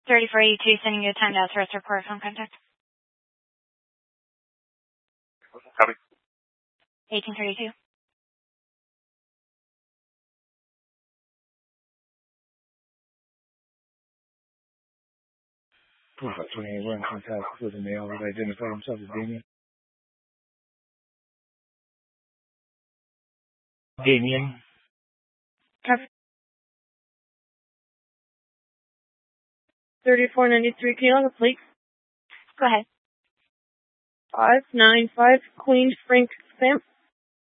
3482, sending you a timed out source report phone contact. Copy. 1832. Proof 21 contact with the male who identified himself as Damien. Damien. Copy. 3493, can you on the plate? Go ahead. 595 Queen Frank Stamp.